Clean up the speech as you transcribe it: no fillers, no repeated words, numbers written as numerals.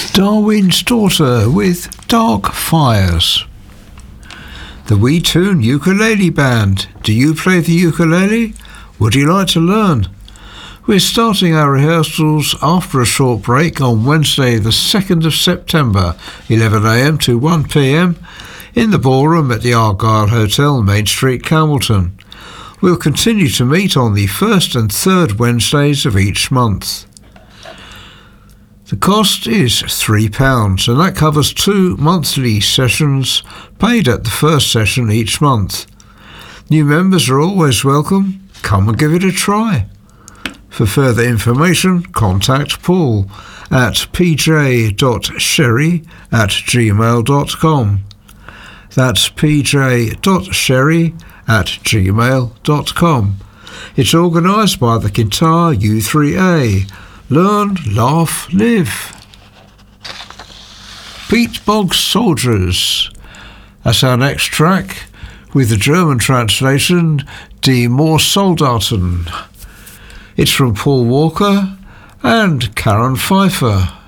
Darwin's Daughter with Dark Fires. The Wee Tune Ukulele Band. Do you play the ukulele? Would you like to learn? We're starting our rehearsals after a short break on Wednesday the 2nd of September, 11am to 1pm, in the ballroom at the Argyle Hotel, Main Street, Campbellton. We'll continue to meet on the first and third Wednesdays of each month. The cost is £3, and that covers 2 monthly sessions paid at the first session each month. New members are always welcome. Come and give it a try. For further information, contact Paul at pj.sherry@gmail.com. That's pj.sherry@gmail.com. It's organised by the Guitar U3A. Learn, laugh, live. Pete Boggs Soldiers. That's our next track, with the German translation, Die Moorsoldaten. It's from Paul Walker and Karen Pfeiffer.